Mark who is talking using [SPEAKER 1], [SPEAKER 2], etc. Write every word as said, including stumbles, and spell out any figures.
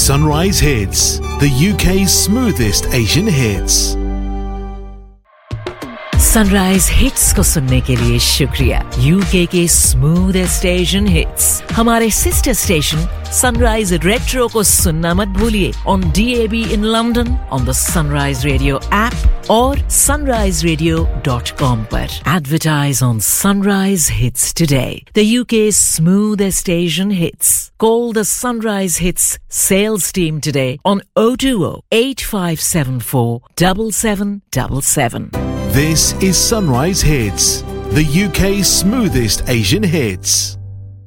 [SPEAKER 1] Sunrise Hits, the U K's smoothest Asian hits.
[SPEAKER 2] Sunrise hits को सुनने के लिए शुक्रिया। यूके के स्मूथेस्ट एशियन हिट्स हमारे सिस्टर स्टेशन सनराइज रेट्रो को सुनना मत भूलिए on D A B in London, on the Sunrise Radio app और sunrise radio dot com पर। Advertise on Sunrise Hits today, the U K's smoothest Asian hits. Call the Sunrise Hits sales team today on oh two oh, eight five seven four, seven seven seven seven.
[SPEAKER 1] This is Sunrise Hits, the U K's smoothest Asian hits.